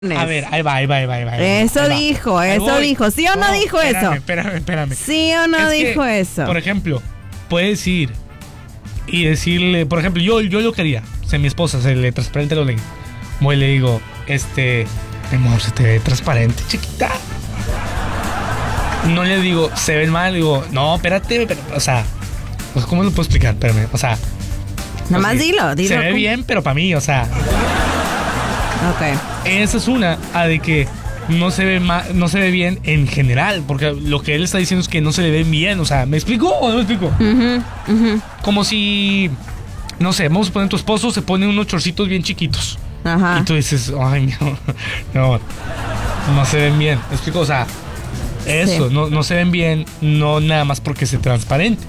A ver, ahí va. Eso dijo, ¿sí o no dijo eso? Espérame. ¿Sí o no dijo eso? Por ejemplo, puedes ir y decirle, por ejemplo, yo lo quería, mi esposa se le transparente los leggings. Voy y le digo, mi amor, se te ve transparente, chiquita. No le digo, se ven mal, le digo, no, espérate, o sea, ¿cómo lo puedo explicar? Espérame, o sea. Nada más dilo. Se ve bien, pero para mí, o sea. Ok. Esa es una, de que no se ve bien en general, porque lo que él está diciendo es que no se le ven bien, o sea, ¿me explico o no me explico? Como si, no sé, vamos a poner tu esposo se pone unos chorcitos bien chiquitos. Ajá. Y tú dices, ay, no se ven bien, ¿me explico? O sea, eso, sí. no se ven bien, no nada más porque se transparente.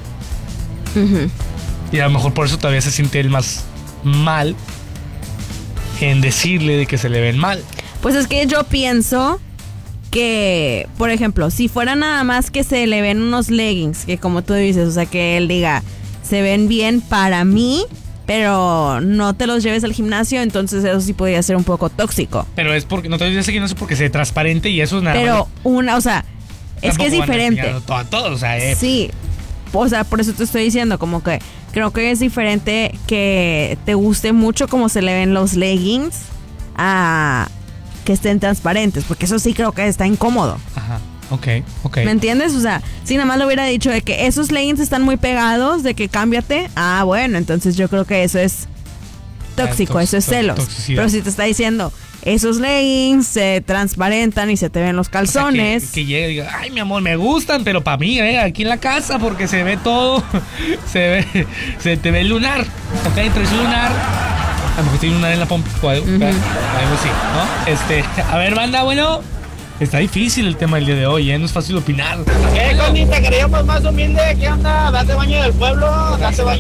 Y a lo mejor por eso todavía se siente él más mal en decirle de que se le ven mal. Pues es que yo pienso que, por ejemplo, si fuera nada más que se le ven unos leggings, que como tú dices, o sea, que él diga, se ven bien para mí, pero no te los lleves al gimnasio, entonces eso sí podría ser un poco tóxico. Pero es porque no te los lleves al gimnasio porque se ve transparente y eso es nada. Pero o sea, es que es diferente. Todo, o sea, Sí, o sea, por eso te estoy diciendo, como que creo que es diferente que te guste mucho cómo se le ven los leggings a que estén transparentes, porque eso sí creo que está incómodo. Ajá, ok. ¿Me entiendes? O sea, si nada más lo hubiera dicho de que esos leggings están muy pegados, de que cámbiate, bueno, entonces yo creo que eso es tóxico, eso es celos. Toxicidad. Pero si te está diciendo, esos leggings se transparentan y se te ven los calzones. O sea, que llegue y diga, ay, mi amor, me gustan, pero para mí, aquí en la casa, porque se ve todo, se te ve el lunar, ok, traes un lunar, a lo mejor tiene un lunar en la pompa, algo así, ¿no? A ver, banda, bueno, está difícil el tema del día de hoy, no es fácil opinar. Conita, queríamos más humilde, ¿qué onda? Date baño del pueblo,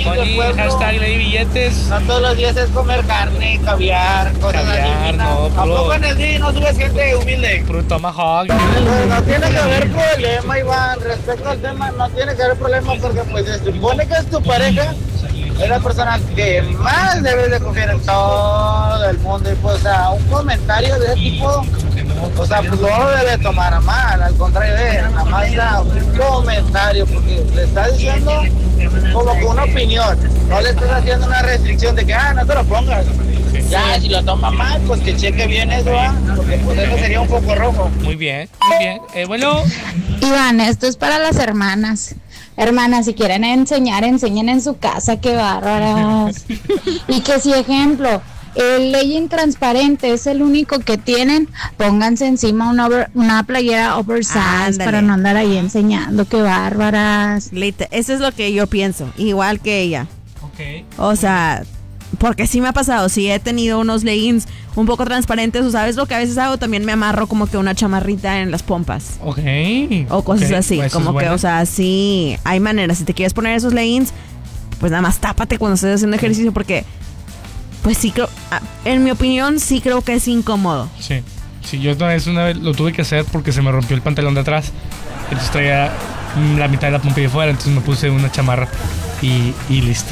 Hashtag ley billetes. No todos los días es comer carne, caviar, cosas así. ¿A poco en el día no subes gente humilde? Puro tomahawk. Pues no tiene que haber problema, Iván, respecto al tema, no tiene que haber problema porque pues se supone que es tu pareja, es la persona que más debes de confiar en todo el mundo y pues, o sea, un comentario de ese tipo, o sea, pues no lo debe tomar a mal, al contrario de nada más da un comentario porque le está diciendo como que una opinión, no le estás haciendo una restricción de que, no te lo pongas. Ya, si lo toma mal, pues que cheque bien eso, porque pues eso sería un poco rojo. Muy bien. Bueno. Iván, esto es para las hermanas. Hermanas, si quieren enseñar, enseñen en su casa, qué bárbaras. Y que si, ejemplo, el legging transparente es el único que tienen, pónganse encima una playera oversize para no andar ahí enseñando, qué bárbaras. Eso es lo que yo pienso, igual que ella. Ok. O sea, porque sí me ha pasado, sí he tenido unos leggings un poco transparentes, o sabes lo que a veces hago, también me amarro como que una chamarrita en las pompas. Ok. O cosas así, pues como que, o sea, sí, hay maneras. Si te quieres poner esos leggings, pues nada más tápate cuando estés haciendo ejercicio, porque pues sí creo, en mi opinión, sí creo que es incómodo. Sí, yo una vez lo tuve que hacer porque se me rompió el pantalón de atrás, entonces traía la mitad de la pompa de fuera, entonces me puse una chamarra y listo.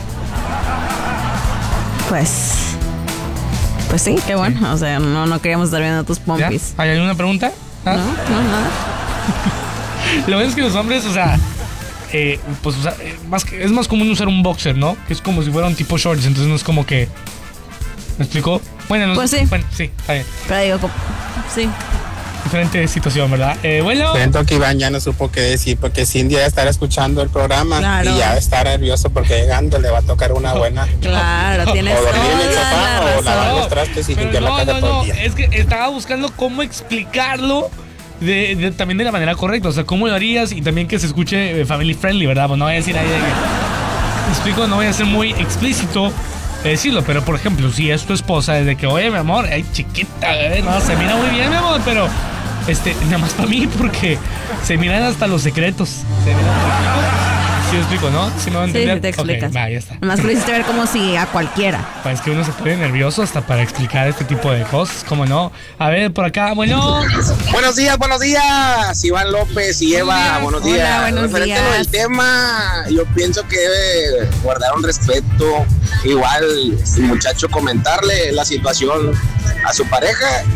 Pues sí, qué bueno. Sí. O sea, no queríamos estar viendo tus pompis. ¿Hay alguna pregunta? No, nada. Lo bueno es que los hombres, o sea, pues es más común usar un boxer, ¿no? Que es como si fuera un tipo shorts, entonces no es como que... ¿Me explico? Bueno, pues sí. Bueno, sí, está bien. Pero digo, sí. Diferente situación, ¿verdad? Bueno. Siento que Iván ya no supo qué decir, porque Cindy ya estará escuchando el programa, claro, y ya está nervioso porque llegando le va a tocar una buena. Claro, tienes o dormir en el sofá la o lavar los trastes y limpiar la casa todo el día. Es que estaba buscando cómo explicarlo también de la manera correcta, o sea, cómo lo harías y también que se escuche family friendly, ¿verdad? Pues no voy a decir ahí de que... ¿Me explico? No voy a ser muy explícito decirlo, pero por ejemplo, si es tu esposa, desde que, oye, mi amor, ay, chiquita, no, se mira muy bien, mi amor, pero nada más para mí, porque se miran hasta los secretos. Se miran ¿Sí me explico, no? ¿Sí me va a entender? Sí, te explicas. Okay, ya está. Además lo hiciste ver como si a cualquiera. Pues es que uno se pone nervioso hasta para explicar este tipo de cosas, ¿cómo no? A ver, por acá, bueno. Buenos días, Iván López y Eva, buenos días. Hola, buenos Referente días. a lo del tema, yo pienso que debe guardar un respeto. Igual, el muchacho comentarle la situación a su pareja